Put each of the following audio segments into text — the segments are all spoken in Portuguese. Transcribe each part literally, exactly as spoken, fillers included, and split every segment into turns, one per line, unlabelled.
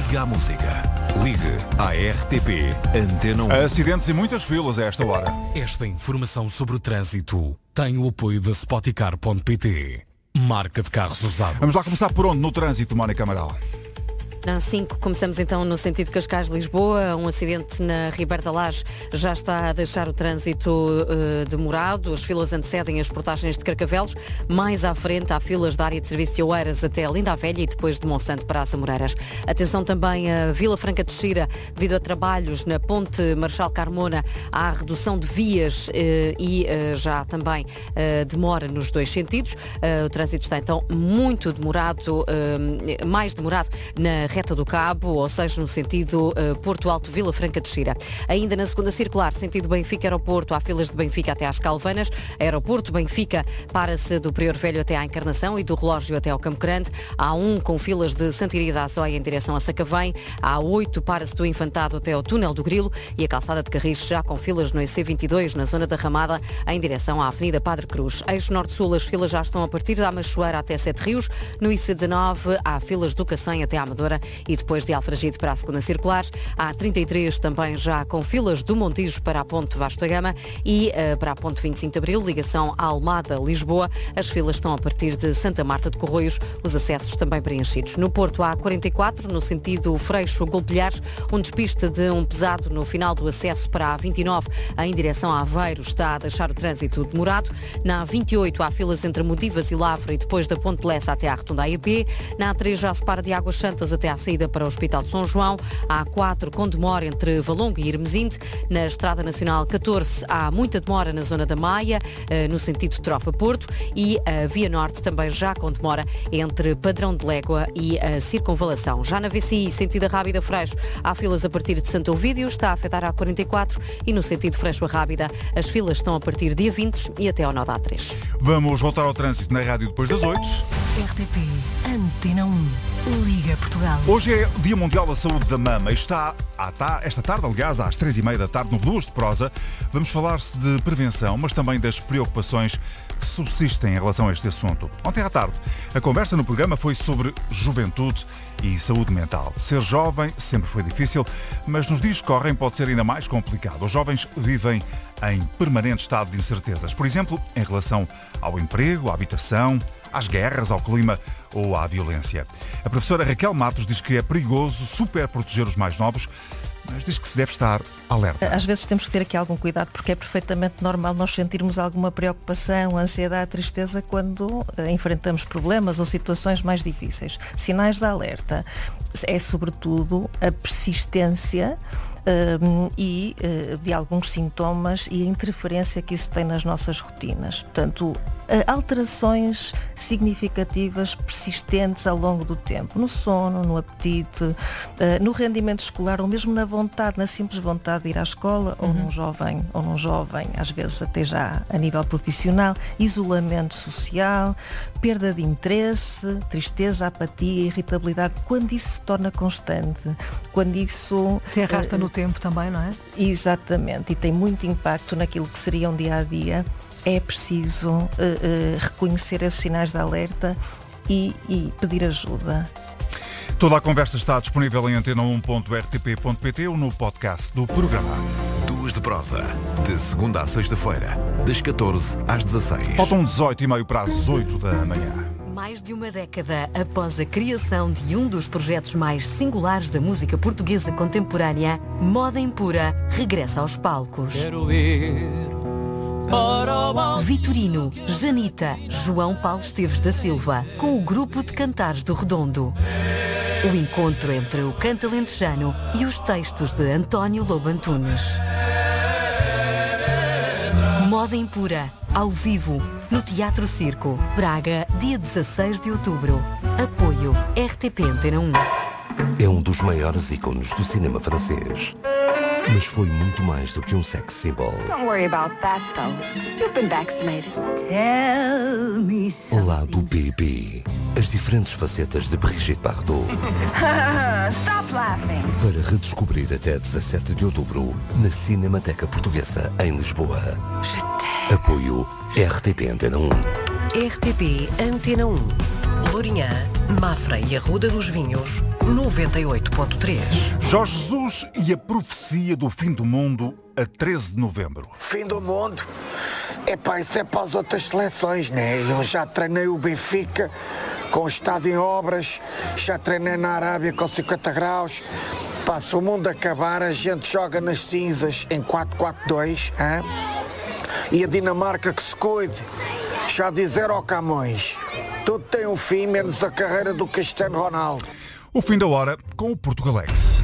Liga à música. Ligue à R T P Antena um.
Acidentes e muitas filas a esta hora.
Esta informação sobre o trânsito tem o apoio da Spoticar ponto pt. Marca de carros usados.
Vamos lá começar por onde no trânsito, Mónica Amaral?
Na A cinco, começamos então no sentido Cascais-Lisboa. Um acidente na Ribeira da Laje já está a deixar o trânsito uh, demorado. As filas antecedem as portagens de Carcavelos. Mais à frente há filas da área de serviço de Oeiras até Linda a Velha e depois de Monsanto para as Amoreiras. Atenção também a Vila Franca de Xira, devido a trabalhos na Ponte Marechal Carmona. Há redução de vias uh, e uh, já também uh, demora nos dois sentidos. Uh, o trânsito está então muito demorado, uh, mais demorado na Reta do Cabo, ou seja, no sentido uh, Porto Alto, Vila Franca de Xira. Ainda na segunda circular, sentido Benfica-Aeroporto, há filas de Benfica até às Calvanas. Aeroporto, Benfica, para-se do Prior Velho até à Encarnação e do Relógio até ao Campo Grande. Há um com filas de Santiria da Azóia em direção a Sacavém. Há oito para-se do Infantado até ao Túnel do Grilo e a calçada de Carris já com filas no I C vinte e dois, na zona da Ramada, em direção à Avenida Padre Cruz. Eixo Norte-Sul, as filas já estão a partir da Machoeira até Sete Rios. No I C dezenove, há filas do Cacém até à Amadora e depois de Alfragide para a segunda circular. Há trinta e três também já com filas do Montijo para a Ponte Vasco da Gama e uh, para a Ponte vinte e cinco de Abril, ligação a Almada-Lisboa. As filas estão a partir de Santa Marta de Corroios, os acessos também preenchidos. No Porto há quarenta e quatro, no sentido Freixo-Golpilhares, um despiste de um pesado no final do acesso para a vinte e nove em direção a Aveiro está a deixar o trânsito demorado. Na vinte e oito há filas entre Modivas e Lavra e depois da Ponte Lessa até à Rotunda A I P. Na A três já se para de Águas Santas até à saída para o Hospital de São João. Há quatro com demora entre Valongo e Hermesinde. Na Estrada Nacional catorze há muita demora na zona da Maia, no sentido Trofa-Porto, e a Via Norte também já com demora entre Padrão de Légua e a Circunvalação. Já na V C I, sentido Rábida Freixo, há filas a partir de Santo Ovídio, está a afetar a quarenta e quatro, e no sentido Freixo a Rábida as filas estão a partir de A vinte e até ao nó da A três.
Vamos voltar ao trânsito na rádio depois das oito.
R T P Antena um. Liga Portugal.
Hoje é o Dia Mundial da Saúde da Mama e está esta tarde, aliás, às três e meia da tarde, no Blues de Prosa, vamos falar-se de prevenção, mas também das preocupações que subsistem em relação a este assunto. Ontem à tarde, a conversa no programa foi sobre juventude e saúde mental. Ser jovem sempre foi difícil, mas nos dias que correm pode ser ainda mais complicado. Os jovens vivem em permanente estado de incertezas, por exemplo, em relação ao emprego, à habitação, às guerras, ao clima ou à violência. A professora Raquel Matos diz que é perigoso super proteger os mais novos, mas diz que se deve estar alerta.
Às vezes temos que ter aqui algum cuidado, porque é perfeitamente normal nós sentirmos alguma preocupação, ansiedade, tristeza quando uh, enfrentamos problemas ou situações mais difíceis. Sinais de alerta é sobretudo a persistência Um, e uh, de alguns sintomas e a interferência que isso tem nas nossas rotinas. Portanto, uh, alterações significativas, persistentes ao longo do tempo, no sono, no apetite, uh, no rendimento escolar ou mesmo na vontade, na simples vontade de ir à escola, uhum. ou num jovem, ou num jovem, às vezes até já a nível profissional, isolamento social, perda de interesse, tristeza, apatia, irritabilidade, quando isso se torna constante, quando isso
se arrasta uh, no tempo também, não é?
Exatamente, e tem muito impacto naquilo que seria um dia-a-dia. É preciso uh, uh, reconhecer esses sinais de alerta e, e pedir ajuda.
Toda a conversa está disponível em antena um ponto r t p ponto p t ou no podcast do programa.
Duas de Prosa, de segunda à sexta-feira, das catorze às dezasseis.
Faltam dezoito e meia para as oito da manhã.
Mais de uma década após a criação de um dos projetos mais singulares da música portuguesa contemporânea, Moda Impura regressa aos palcos.
Quero ir para o...
Vitorino, Janita, João Paulo Esteves da Silva, com o grupo de cantares do Redondo. O encontro entre o canto alentejano e os textos de António Lobo Antunes. Moda Impura, ao vivo, no Teatro Circo, Braga, dia dezasseis de outubro. Apoio R T P Antena um.
É um dos maiores ícones do cinema francês. Mas foi muito mais do que um sex symbol.
Don't worry about that, though. You've been vaccinated. Tell me
so. Lado B B. As diferentes facetas de Brigitte Bardot.
Stop laughing.
Para redescobrir até dezassete de outubro na Cinemateca Portuguesa, em Lisboa. Apoio R T P Antena um.
R T P Antena um. Lourinhã, Mafra e Arruda dos Vinhos,
noventa e oito ponto três.
Jorge Jesus e a profecia do fim do mundo a treze de novembro.
Fim do mundo? Epá, isso é para as outras seleções, né? Eu já treinei o Benfica com o estádio em obras, já treinei na Arábia com cinquenta graus. Pá, se o mundo acabar, a gente joga nas cinzas em quatro quatro dois, hein? E a Dinamarca que se cuide. Já dizer ao Camões, tudo tem um fim, menos a carreira do Cristiano Ronaldo.
O fim da hora com o Portugalex.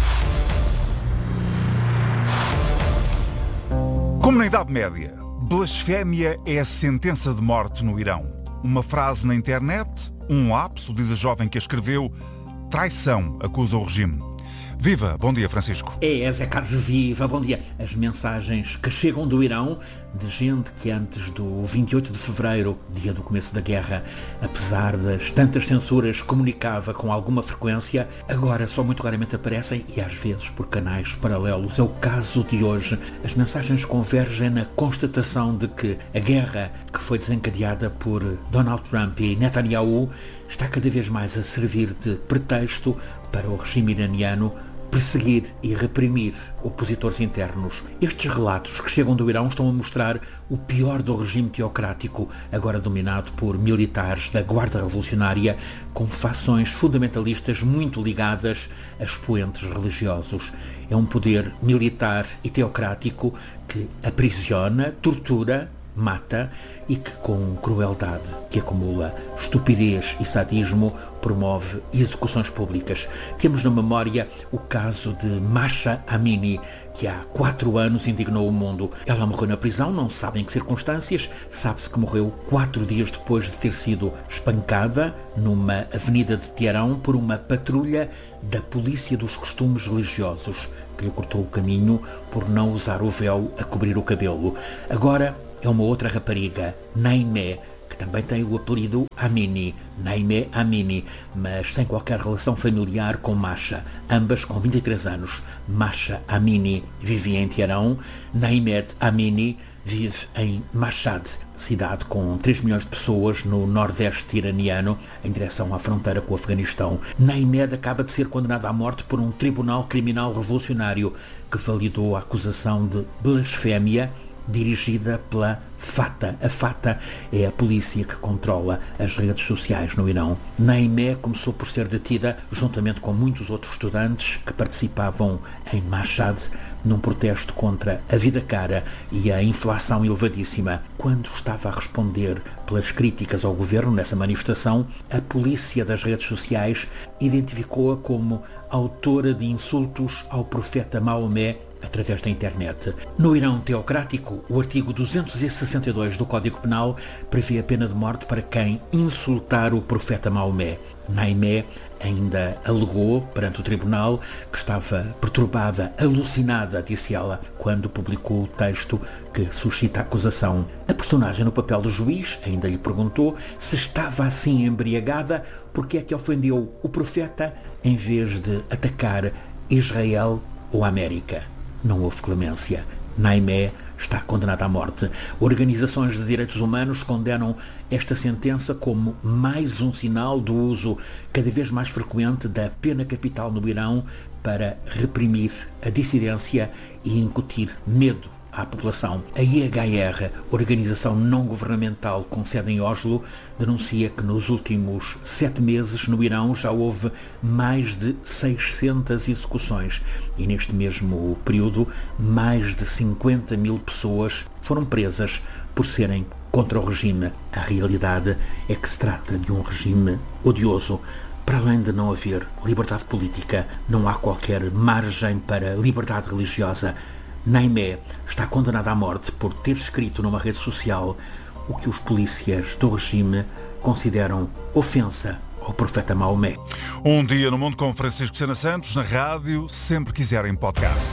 Como na Idade Média, blasfémia é a sentença de morte no Irão. Uma frase na internet, um lapso, diz a jovem que a escreveu, traição, acusa o regime. Viva! Bom dia, Francisco.
É, Zé Carlos, viva! Bom dia! As mensagens que chegam do Irão, de gente que antes do vinte e oito de fevereiro, dia do começo da guerra, apesar das tantas censuras, comunicava com alguma frequência, agora só muito raramente aparecem e às vezes por canais paralelos. É o caso de hoje. As mensagens convergem na constatação de que a guerra que foi desencadeada por Donald Trump e Netanyahu está cada vez mais a servir de pretexto para o regime iraniano perseguir e reprimir opositores internos. Estes relatos que chegam do Irão estão a mostrar o pior do regime teocrático, agora dominado por militares da Guarda Revolucionária, com fações fundamentalistas muito ligadas a expoentes religiosos. É um poder militar e teocrático que aprisiona, tortura, mata e que, com crueldade que acumula estupidez e sadismo, promove execuções públicas. Temos na memória o caso de Mahsa Amini, que há quatro anos indignou o mundo. Ela morreu na prisão, não se sabe em que circunstâncias, sabe-se que morreu quatro dias depois de ter sido espancada numa avenida de Teherão por uma patrulha da Polícia dos Costumes Religiosos, que lhe cortou o caminho por não usar o véu a cobrir o cabelo. Agora é uma outra rapariga, Naimé, que também tem o apelido Amini, Naimé Amini, mas sem qualquer relação familiar com Mahsa, ambas com vinte e três anos. Mahsa Amini vivia em Teherão, Naimé Amini vive em Mashhad, cidade com três milhões de pessoas no nordeste iraniano, em direção à fronteira com o Afeganistão. Naimé acaba de ser condenada à morte por um tribunal criminal revolucionário que validou a acusação de blasfémia dirigida pela Fatah. A Fatah é a polícia que controla as redes sociais no Irão. Naimé começou por ser detida juntamente com muitos outros estudantes que participavam em Mashhad num protesto contra a vida cara e a inflação elevadíssima. Quando estava a responder pelas críticas ao governo nessa manifestação, a polícia das redes sociais identificou-a como autora de insultos ao profeta Maomé através da internet. No Irão teocrático, o artigo duzentos e sessenta e dois do Código Penal prevê a pena de morte para quem insultar o profeta Maomé. Naimé ainda alegou perante o tribunal que estava perturbada, alucinada, disse ela, quando publicou o texto que suscita a acusação. A personagem no papel do juiz ainda lhe perguntou se estava assim embriagada porque é que ofendeu o profeta em vez de atacar Israel ou a América. Não houve clemência. Naimé está condenada à morte. Organizações de direitos humanos condenam esta sentença como mais um sinal do uso cada vez mais frequente da pena capital no Irão para reprimir a dissidência e incutir medo à população. A I H R, organização não governamental com sede em Oslo, denuncia que nos últimos sete meses no Irão já houve mais de seiscentas execuções e neste mesmo período mais de cinquenta mil pessoas foram presas por serem contra o regime. A realidade é que se trata de um regime odioso. Para além de não haver liberdade política, não há qualquer margem para liberdade religiosa. Naimé está condenada à morte por ter escrito numa rede social o que os polícias do regime consideram ofensa ao profeta Maomé.
Um dia no mundo com Francisco Sena Santos, na rádio, sempre quiserem podcast.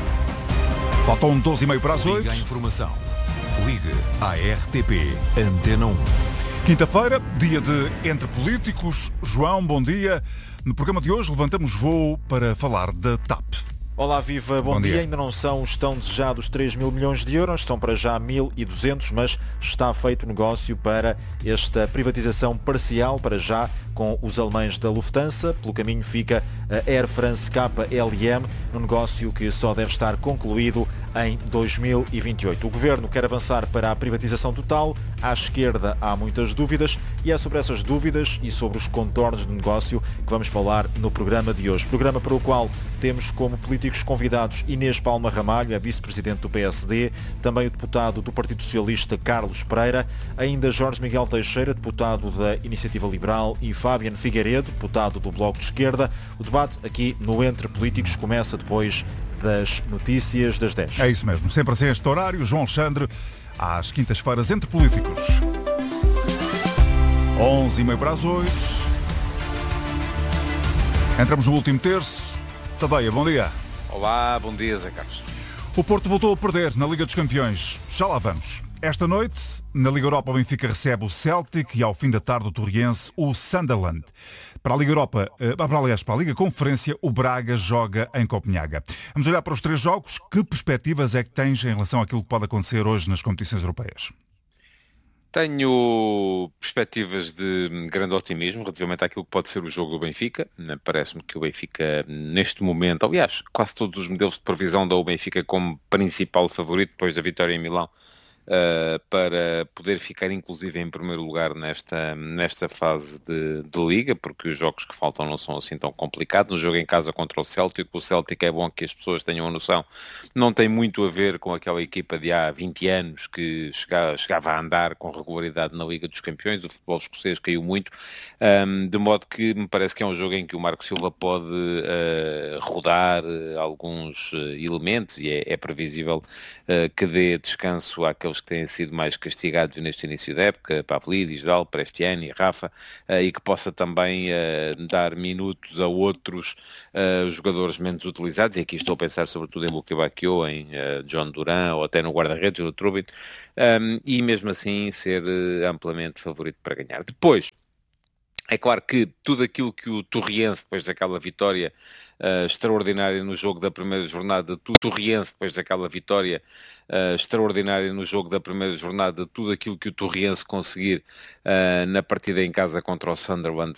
Faltam doze e meia para as oito.
Liga a informação. Ligue à R T P Antena um.
Quinta-feira, dia de Entre Políticos. João, bom dia. No programa de hoje levantamos voo para falar da TAP.
Olá, viva, bom,
Bom
dia.
dia.
Ainda não são os tão desejados três mil milhões de euros, são para já mil e duzentos, mas está feito negócio para esta privatização parcial, para já, com os alemães da Lufthansa. Pelo caminho fica a Air France K L M, no negócio que só deve estar concluído em dois mil e vinte e oito. O Governo quer avançar para a privatização total. À esquerda há muitas dúvidas e é sobre essas dúvidas e sobre os contornos do negócio que vamos falar no programa de hoje. Programa para o qual temos como políticos convidados Inês Palma Ramalho, a vice-presidente do P S D, também o deputado do Partido Socialista Carlos Pereira, ainda Jorge Miguel Teixeira, deputado da Iniciativa Liberal, e Fábiano Figueiredo, deputado do Bloco de Esquerda. O debate aqui no Entre Políticos começa depois das notícias das dez.
É isso mesmo, sempre assim este horário. João Alexandre, às quintas-feiras, Entre Políticos. onze e meia para as oito. Entramos no último terço. Tadeia, bom dia.
Olá, bom dia, Zé Carlos.
O Porto voltou a perder na Liga dos Campeões. Já lá vamos. Esta noite, na Liga Europa, o Benfica recebe o Celtic e ao fim da tarde o Torriense o Sunderland. Para a Liga Europa, para, aliás, para a Liga Conferência, o Braga joga em Copenhaga. Vamos olhar para os três jogos. Que perspectivas é que tens em relação àquilo que pode acontecer hoje nas competições europeias?
Tenho perspectivas de grande otimismo relativamente àquilo que pode ser o jogo do Benfica. Parece-me que o Benfica, neste momento, aliás, quase todos os modelos de previsão dão o Benfica como principal favorito depois da vitória em Milão, Uh, para poder ficar inclusive em primeiro lugar nesta, nesta fase de, de Liga, porque os jogos que faltam não são assim tão complicados. Um jogo em casa contra o Celtic, o Celtic, é bom que as pessoas tenham a noção, não tem muito a ver com aquela equipa de há vinte anos que chegava, chegava a andar com regularidade na Liga dos Campeões. O futebol escocês caiu muito, um, de modo que me parece que é um jogo em que o Marco Silva pode uh, rodar uh, alguns uh, elementos e é, é previsível uh, que dê descanso àqueles que têm sido mais castigados neste início da época, Pavlidis, Dal, Prestiani, Rafa, uh, e que possa também uh, dar minutos a outros uh, jogadores menos utilizados, e aqui estou a pensar sobretudo em Luque Bacchio, em uh, John Duran, ou até no guarda-redes, no Trubin, um, e mesmo assim ser uh, amplamente favorito para ganhar. Depois, é claro que tudo aquilo que o Torriense, depois daquela vitória uh, extraordinária no jogo da primeira jornada, tudo Torriense, depois daquela vitória uh, extraordinária no jogo da primeira jornada, tudo aquilo que o Torriense conseguir uh, na partida em casa contra o Sunderland